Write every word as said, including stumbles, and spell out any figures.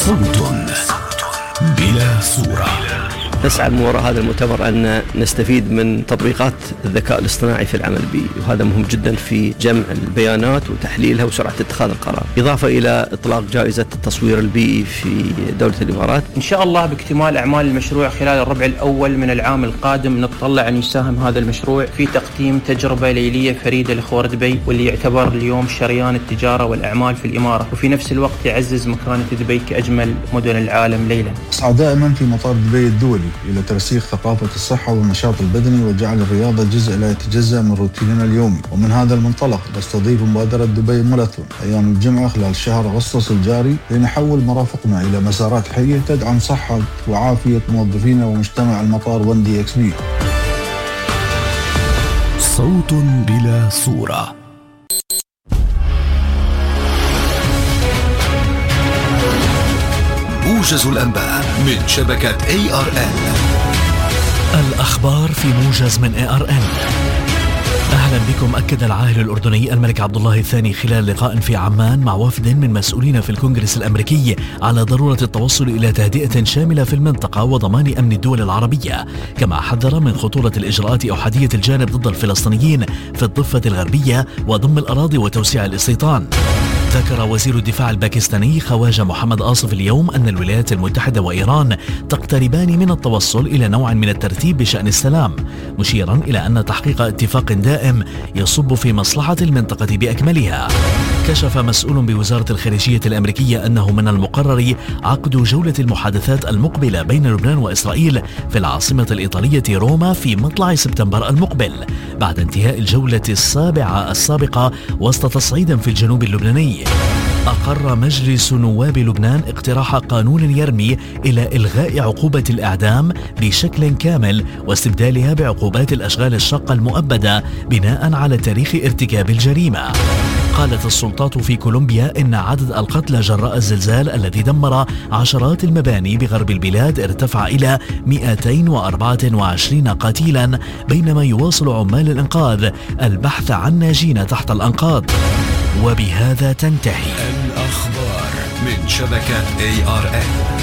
صوت بلا صورة. نسعى من وراء هذا المؤتمر أن نستفيد من تطبيقات الذكاء الاصطناعي في العمل البيئي، وهذا مهم جدا في جمع البيانات وتحليلها وسرعة اتخاذ القرار، إضافة إلى إطلاق جائزة التصوير البيئي في دولة الإمارات. إن شاء الله باكتمال أعمال المشروع خلال الربع الأول من العام القادم نتطلع أن يساهم هذا المشروع في تقديم تجربة ليلية فريدة لخور دبي، واللي يعتبر اليوم شريان التجارة والأعمال في الإمارة، وفي نفس الوقت يعزز مكانة دبي كأجمل مدن العالم ليلا. أسعى دائما في مطار دبي الدولي إلى ترسيخ ثقافة الصحة والنشاط البدني وجعل الرياضة جزء لا يتجزأ من روتيننا اليومي، ومن هذا المنطلق نستضيف مبادرة دبي ماراثون أيام الجمعة خلال شهر أغسطس الجاري لنحول مرافقنا إلى مسارات حية تدعم صحة وعافية موظفينا ومجتمع المطار وندي إكس بي. صوت بلا صورة. موجز الأنباء من شبكة إيه آر إن. الأخبار في موجز من إيه آر إن. أهلا بكم. أكد العاهل الأردني الملك عبد الله الثاني خلال لقاء في عمان مع وفد من مسؤولين في الكونغرس الأمريكي على ضرورة التوصل إلى تهدئة شاملة في المنطقة وضمان أمن الدول العربية، كما حذر من خطورة الإجراءات أحادية الجانب ضد الفلسطينيين في الضفة الغربية وضم الأراضي وتوسيع الاستيطان. ذكر وزير الدفاع الباكستاني خواجة محمد آصف اليوم أن الولايات المتحدة وإيران تقتربان من التوصل إلى نوع من الترتيب بشأن السلام، مشيرا إلى أن تحقيق اتفاق دائم يصب في مصلحة المنطقة بأكملها. كشف مسؤول بوزارة الخارجية الأمريكية أنه من المقرر عقد جولة المحادثات المقبلة بين لبنان وإسرائيل في العاصمة الإيطالية روما في مطلع سبتمبر المقبل، بعد انتهاء الجولة السابعة السابقة وسط تصعيد في الجنوب اللبناني. أقر مجلس نواب لبنان اقتراح قانون يرمي إلى إلغاء عقوبة الإعدام بشكل كامل واستبدالها بعقوبات الأشغال الشاقة المؤبدة بناء على تاريخ ارتكاب الجريمة. قالت السلطات في كولومبيا إن عدد القتلى جراء الزلزال الذي دمر عشرات المباني بغرب البلاد ارتفع إلى مئتين وأربعة وعشرين قتيلا، بينما يواصل عمال الإنقاذ البحث عن ناجين تحت الأنقاض. وبهذا تنتهي الأخبار من شبكة إيه آر إن.